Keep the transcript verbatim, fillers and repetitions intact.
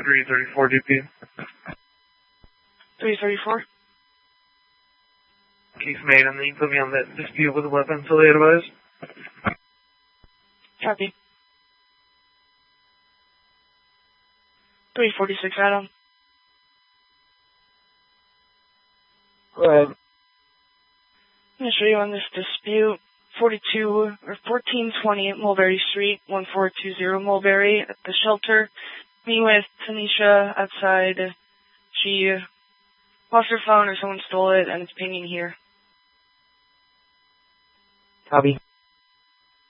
three thirty-four D P. three thirty-four. Case made, and then you put me on that dispute with a weapon until they advise. Copy. three forty-six, Adam. Go ahead. I'm going to show you on this dispute. forty-two or fourteen twenty Mulberry Street, one four two zero Mulberry at the shelter. Me with Tanisha outside. She lost her phone or someone stole it and it's pinging here. Copy.